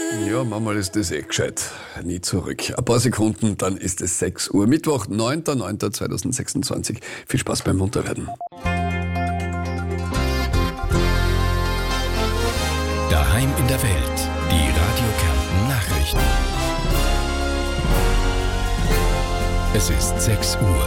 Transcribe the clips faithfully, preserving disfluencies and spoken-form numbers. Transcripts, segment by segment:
Ja, manchmal ist das eh gescheit. Nie zurück. Ein paar Sekunden, dann ist es sechs Uhr. Mittwoch, neunter neunter zweitausendsechsundzwanzig. Viel Spaß beim Munterwerden. Daheim in der Welt. Die Radio Kärnten Nachrichten. Es ist sechs Uhr.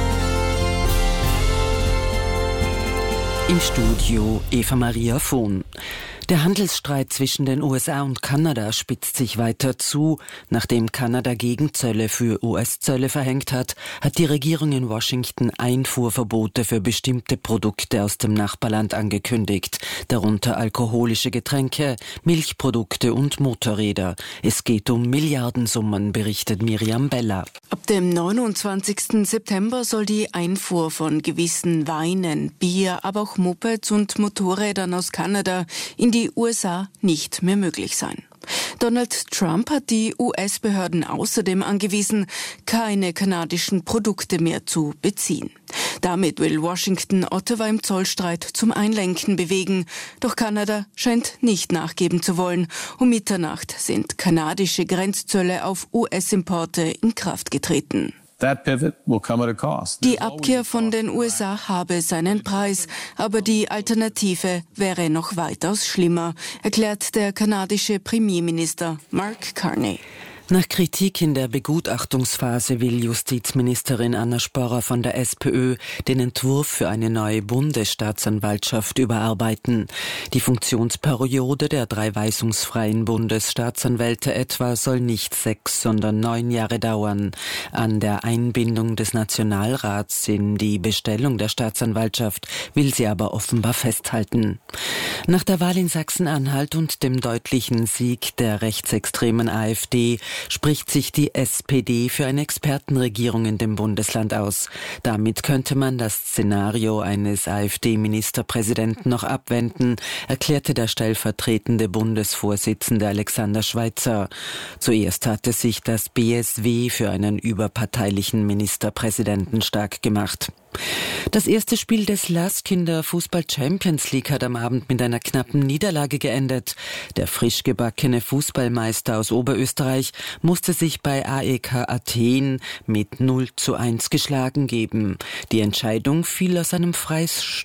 Im Studio Eva Maria Vohn. Der Handelsstreit zwischen den U S A und Kanada spitzt sich weiter zu. Nachdem Kanada Gegenzölle für U S-Zölle verhängt hat, hat die Regierung in Washington Einfuhrverbote für bestimmte Produkte aus dem Nachbarland angekündigt, darunter alkoholische Getränke, Milchprodukte und Motorräder. Es geht um Milliardensummen, berichtet Miriam Beller. Ab dem neunundzwanzigsten September soll die Einfuhr von gewissen Weinen, Bier, aber auch Mopeds und Motorrädern aus Kanada in die U S A nicht mehr möglich sein. Donald Trump hat die U S-Behörden außerdem angewiesen, keine kanadischen Produkte mehr zu beziehen. Damit will Washington Ottawa im Zollstreit zum Einlenken bewegen. Doch Kanada scheint nicht nachgeben zu wollen. Um Mitternacht sind kanadische Grenzzölle auf U S-Importe in Kraft getreten. That pivot will come at a cost. Die Abkehr von den U S A habe seinen Preis, aber die Alternative wäre noch weitaus schlimmer, erklärt der kanadische Premierminister Mark Carney. Nach Kritik in der Begutachtungsphase will Justizministerin Anna Sporrer von der SPÖ den Entwurf für eine neue Bundesstaatsanwaltschaft überarbeiten. Die Funktionsperiode der drei weisungsfreien Bundesstaatsanwälte etwa soll nicht sechs, sondern neun Jahre dauern. An der Einbindung des Nationalrats in die Bestellung der Staatsanwaltschaft will sie aber offenbar festhalten. Nach der Wahl in Sachsen-Anhalt und dem deutlichen Sieg der rechtsextremen AfD spricht sich die S P D für eine Expertenregierung in dem Bundesland aus. Damit könnte man das Szenario eines AfD-Ministerpräsidenten noch abwenden, erklärte der stellvertretende Bundesvorsitzende Alexander Schweitzer. Zuerst hatte sich das B S W für einen überparteilichen Ministerpräsidenten stark gemacht. Das erste Spiel des LASK in der Fußball-Champions League hat am Abend mit einer knappen Niederlage geendet. Der frisch gebackene Fußballmeister aus Oberösterreich musste sich bei A E K Athen mit null zu eins geschlagen geben. Die Entscheidung fiel aus einem Freistoß.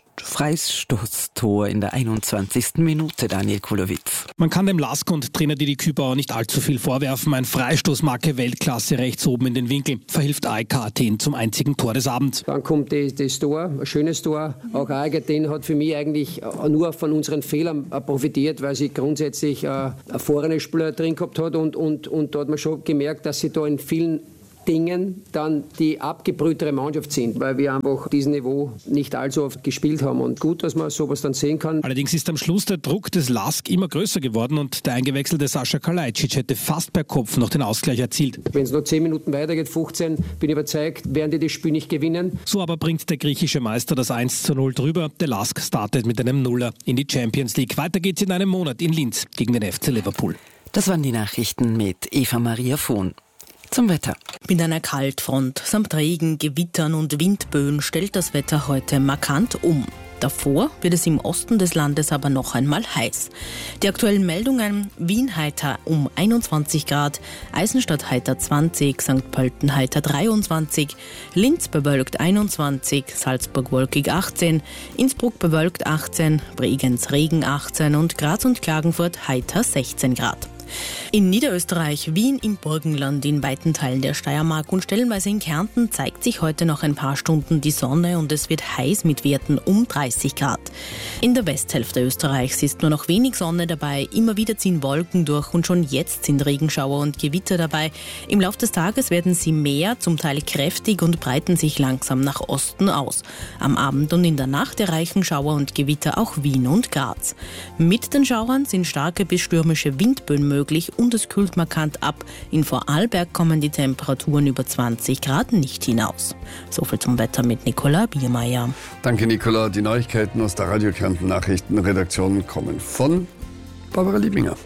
Freistoßtor in der einundzwanzigsten Minute, Daniel Kulowitz. Man kann dem Lask und Trainer Didi Kübauer nicht allzu viel vorwerfen. Ein Freistoßmarke Weltklasse rechts oben in den Winkel verhilft A E K Athen zum einzigen Tor des Abends. Dann kommt das, das Tor, ein schönes Tor. Auch A E K Athen hat für mich eigentlich nur von unseren Fehlern profitiert, weil sie grundsätzlich äh, erfahrene Spieler drin gehabt hat und, und, und da hat man schon gemerkt, dass sie da in vielen Dingen dann die abgebrühtere Mannschaft sind, weil wir einfach diesen Niveau nicht allzu oft gespielt haben. Und gut, dass man sowas dann sehen kann. Allerdings ist am Schluss der Druck des Lask immer größer geworden und der eingewechselte Sascha Kalajdzic hätte fast per Kopf noch den Ausgleich erzielt. Wenn es noch zehn Minuten weitergeht, fünfzehn, bin ich überzeugt, werden die das Spiel nicht gewinnen. So aber bringt der griechische Meister das eins zu null drüber. Der Lask startet mit einem Nuller in die Champions League. Weiter geht's in einem Monat in Linz gegen den F C Liverpool. Das waren die Nachrichten mit Eva Maria Vohn. Zum Wetter. Mit einer Kaltfront samt Regen, Gewittern und Windböen stellt das Wetter heute markant um. Davor wird es im Osten des Landes aber noch einmal heiß. Die aktuellen Meldungen: Wien heiter um einundzwanzig Grad, Eisenstadt heiter zwanzig, Sankt Pölten heiter dreiundzwanzig, Linz bewölkt einundzwanzig, Salzburg wolkig achtzehn, Innsbruck bewölkt achtzehn, Bregenz Regen achtzehn und Graz und Klagenfurt heiter sechzehn Grad. In Niederösterreich, Wien, im Burgenland, in weiten Teilen der Steiermark und stellenweise in Kärnten zeigt sich heute noch ein paar Stunden die Sonne und es wird heiß mit Werten um dreißig Grad. In der Westhälfte Österreichs ist nur noch wenig Sonne dabei, immer wieder ziehen Wolken durch und schon jetzt sind Regenschauer und Gewitter dabei. Im Laufe des Tages werden sie mehr, zum Teil kräftig und breiten sich langsam nach Osten aus. Am Abend und in der Nacht erreichen Schauer und Gewitter auch Wien und Graz. Mit den Schauern sind starke bis stürmische Windböen möglich. Möglich und es kühlt markant ab. In Vorarlberg kommen die Temperaturen über zwanzig Grad nicht hinaus. Soviel zum Wetter mit Nicola Biermeier. Danke, Nicola. Die Neuigkeiten aus der Radio Kärnten Nachrichtenredaktion kommen von Barbara Liebinger.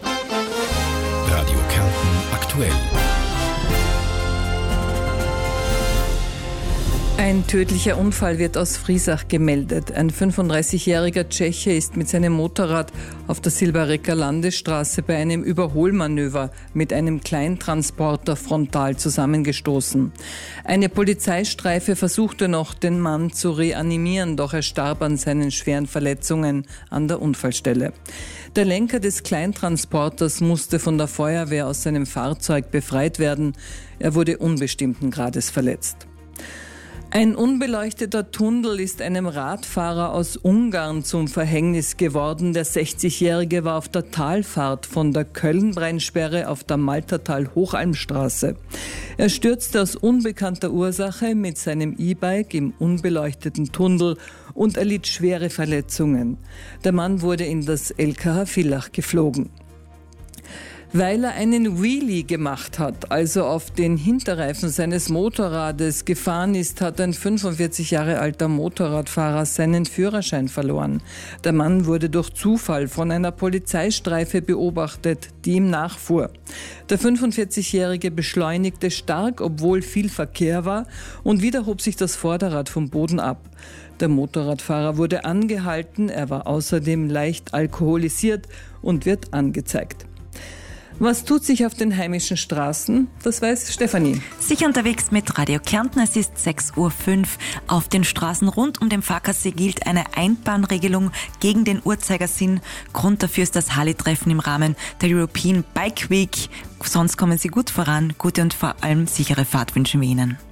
Radio Kärnten aktuell. Ein tödlicher Unfall wird aus Friesach gemeldet. Ein fünfunddreißigjähriger Tscheche ist mit seinem Motorrad auf der Silberecker Landesstraße bei einem Überholmanöver mit einem Kleintransporter frontal zusammengestoßen. Eine Polizeistreife versuchte noch, den Mann zu reanimieren, doch er starb an seinen schweren Verletzungen an der Unfallstelle. Der Lenker des Kleintransporters musste von der Feuerwehr aus seinem Fahrzeug befreit werden. Er wurde unbestimmten Grades verletzt. Ein unbeleuchteter Tunnel ist einem Radfahrer aus Ungarn zum Verhängnis geworden. Der sechzigjährige war auf der Talfahrt von der Köln-Brennsperre auf der Maltertal-Hochalmstraße. Er stürzte aus unbekannter Ursache mit seinem E-Bike im unbeleuchteten Tunnel und erlitt schwere Verletzungen. Der Mann wurde in das L K H Villach geflogen. Weil er einen Wheelie gemacht hat, also auf den Hinterreifen seines Motorrades gefahren ist, hat ein fünfundvierzig Jahre alter Motorradfahrer seinen Führerschein verloren. Der Mann wurde durch Zufall von einer Polizeistreife beobachtet, die ihm nachfuhr. Der fünfundvierzigjährige beschleunigte stark, obwohl viel Verkehr war, und wieder hob sich das Vorderrad vom Boden ab. Der Motorradfahrer wurde angehalten, er war außerdem leicht alkoholisiert und wird angezeigt. Was tut sich auf den heimischen Straßen? Das weiß Stefanie. Sicher unterwegs mit Radio Kärnten. Es ist sechs Uhr fünf. Auf den Straßen rund um den Farkasee gilt eine Einbahnregelung gegen den Uhrzeigersinn. Grund dafür ist das Harley-Treffen im Rahmen der European Bike Week. Sonst kommen Sie gut voran. Gute und vor allem sichere Fahrt wünschen wir Ihnen.